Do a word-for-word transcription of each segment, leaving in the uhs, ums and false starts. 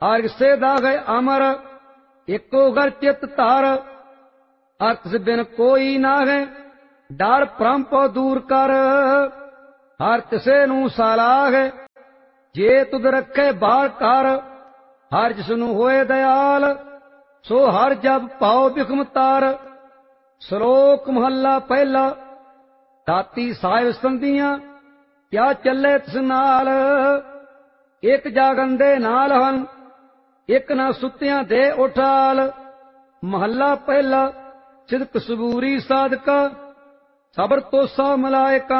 हर से दागे अमर एको घर चित तार। अर्थ बिन कोई नागे डर भ्रम पो दूर कर। हर तिसे नू सालाग जे तुद रखे बार कर। हर जिसनू होए दयाल सो हर जब पाओ बिखम तार। श्लोक महला पहला। दाती साहिब संधियां क्या चले तिस नाल। एक जागन दे नाल हन एक ना सुत्तियां दे उठाल। महला पहला। सिदक सबूरी साधका सबर तोसा मलायका।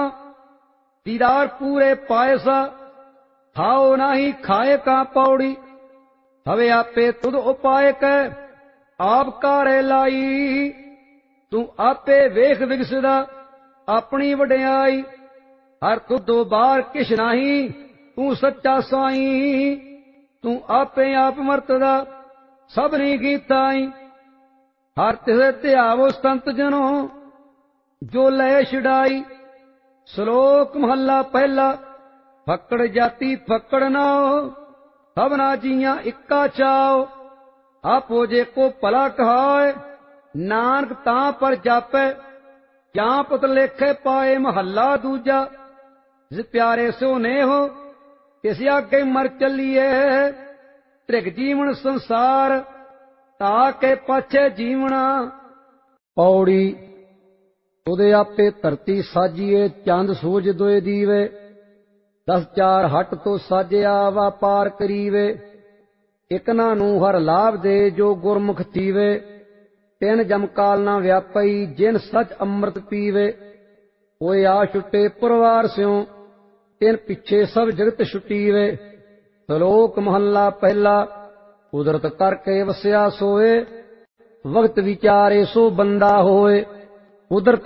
दीदार पूरे पायसा खाओ नाही खाए का पौड़ी। हवे आपे तुद उपाय कै आप कारे लाई। तू आपे वेख विगसदा अपनी वड्याई। हर तुदो बार किश नाही तू सच्चा साई। तू आपे आप मरतदा सबनी कीताई। हर तिसे ध्यावो संत जनो जो लय छुड़ाई। श्लोक महला पहला। फक्कड़ जाति फक्कड़ नाओ सबना जियां इक्का चाओ। आपो जे को भला कहाए नानक तां पर जापै। क्या पुत लेखे पाए महला दूजा। जिस प्यारे सो ने हो तिस आगे मर चलिए। त्रिग जीवन संसार ताके पाछे जीवना। पौड़ी। तुदे आपे धरती साजिए चंद सूरज दोए दीवे। दस चार हट तो साजिया व्यापार करीवे। इकना नू हर लाभ दे जो गुरमुख थीवे। तिन जमकाल ना व्यापई जिन सच अमृत पीवे। होए आ छुटे पुरवार स्यों तिन पिछे सब जगत छुटीवे। श्लोक महला पहला। कुदरत करके वस्या सोए वक्त विचारे सो बंदा होए। कुदरत